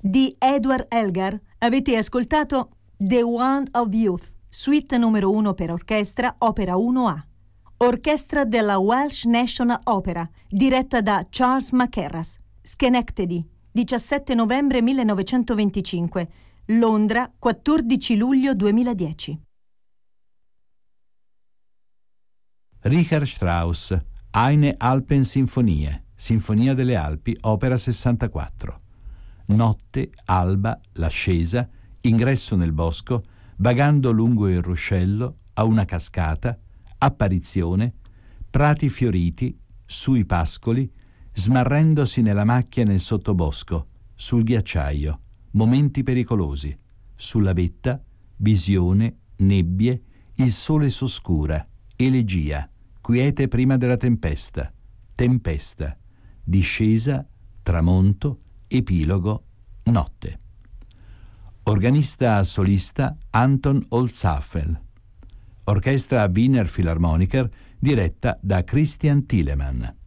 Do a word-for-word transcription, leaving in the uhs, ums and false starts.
di Edward Elgar avete ascoltato The Wand of Youth, suite numero uno per orchestra, opera uno A. Orchestra della Welsh National Opera, diretta da Charles Mackerras. Schenectady, diciassette novembre millenovecentoventicinque. Londra, quattordici luglio duemiladieci. Richard Strauss, Eine Alpensinfonie, Sinfonia delle Alpi, opera sessantaquattro. Notte, alba, l'ascesa, ingresso nel bosco, vagando lungo il ruscello, a una cascata, apparizione, prati fioriti, sui pascoli, smarrendosi nella macchia nel sottobosco, sul ghiacciaio, momenti pericolosi, sulla vetta, visione, nebbie, il sole s'oscura, elegia, quiete prima della tempesta, tempesta, discesa, tramonto, epilogo, notte. Organista solista Anton Holzapfel. Orchestra Wiener Philharmoniker diretta da Christian Thielemann.